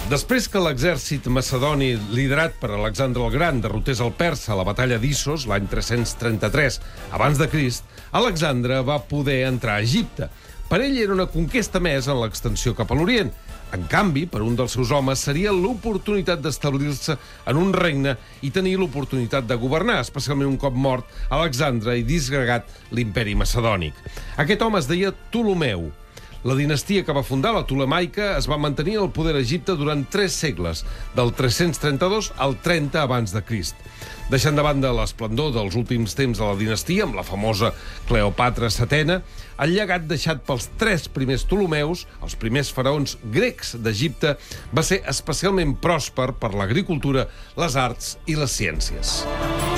Després que l'exèrcit macedoni liderat per Alexandre el Gran derrotés el persa a la batalla d'Issos l'any 333 abans de Crist, Alexandre va poder entrar a Egipte. Per ell era una conquesta més en l'extensió cap a l'Orient. En canvi, per un dels seus homes seria l'oportunitat d'establir-se en un regne i tenir l'oportunitat de governar, especialment un cop mort Alexandre i disgregat l'imperi macedònic. Aquest home es deia Ptolemeu. La dinastia que va fundar, la Ptolemaica, es va mantenir al poder a Egipte durant 3 segles, del 332 al 30 abans de Crist. Deixant de banda l'esplendor dels últims temps de la dinastia, amb la famosa Cleòpatra setena, el llegat deixat pels 3 primers Ptolemeus, els primers faraons grecs d'Egipte, va ser especialment pròsper per l'agricultura, les arts i les ciències.